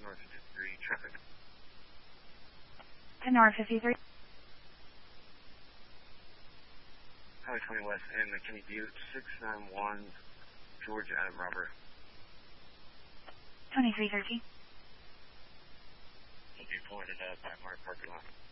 North 53 traffic. 10 North 53. Highway 20 West and McKinney Butte, 691 George Adam Robert. 2313. Will be pointed at Mark parking lot.